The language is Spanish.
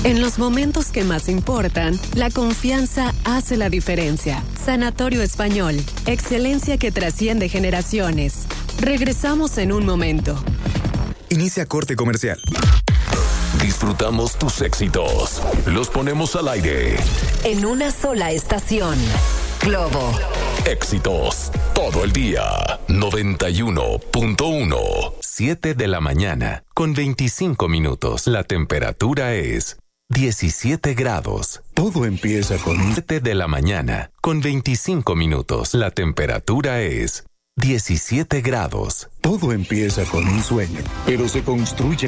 En los momentos que más importan, la confianza hace la diferencia. Sanatorio Español, excelencia que trasciende generaciones. Regresamos en un momento. Inicia corte comercial. Disfrutamos tus éxitos. Los ponemos al aire. En una sola estación. Globo. Éxitos. Todo el día. 91.1. 7 de la mañana. Con 25 minutos. La temperatura es 17 grados. Todo empieza con 7 de la mañana. Con 25 minutos. La temperatura es 17 grados. Todo empieza con un sueño, pero se construye